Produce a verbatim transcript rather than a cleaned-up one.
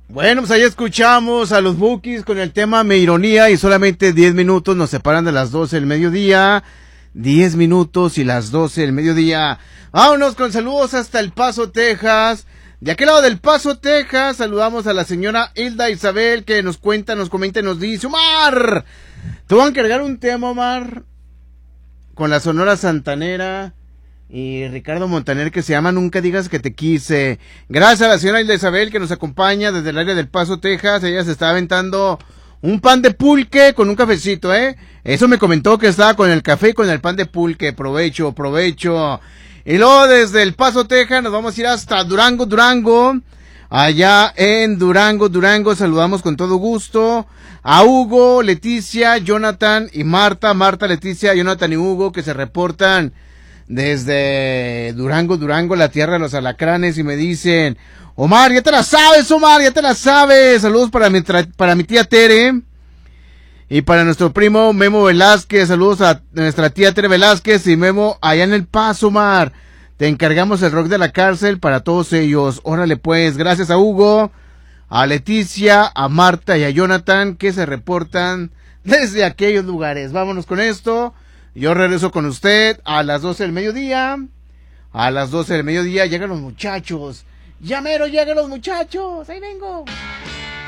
Bueno, pues ahí escuchamos a los Bukis con el tema Me Ironía y solamente diez minutos nos separan de las doce del mediodía. diez minutos y las doce del mediodía. Vámonos con saludos hasta El Paso, Texas. De aquel lado del Paso, Texas, saludamos a la señora Hilda Isabel que nos cuenta, nos comenta y nos dice: Omar, te voy a encargar un tema, Omar, con la Sonora Santanera y Ricardo Montaner, que se llama Nunca Digas Que Te Quise. Gracias a la señora Hilda Isabel que nos acompaña desde el área del Paso, Texas. Ella se está aventando un pan de pulque con un cafecito, ¿eh? Eso me comentó que estaba con el café y con el pan de pulque. Provecho, provecho. Y luego desde El Paso, Texas, nos vamos a ir hasta Durango, Durango. Allá en Durango, Durango, saludamos con todo gusto a Hugo, Leticia, Jonathan y Marta. Marta, Leticia, Jonathan y Hugo, que se reportan desde Durango, Durango, la tierra de los alacranes, y me dicen: Omar, ya te la sabes, Omar, ya te la sabes. Saludos para mi, para mi tía Tere y para nuestro primo Memo Velázquez. Saludos a nuestra tía Tere Velázquez y Memo allá en El Paso, Omar. Te encargamos el rock de la cárcel para todos ellos. Órale pues, gracias a Hugo, a Leticia, a Marta y a Jonathan, que se reportan desde aquellos lugares. Vámonos con esto. Yo regreso con usted a las doce del mediodía. A las doce del mediodía llegan los muchachos. Llamero, llegan los muchachos. Ahí vengo.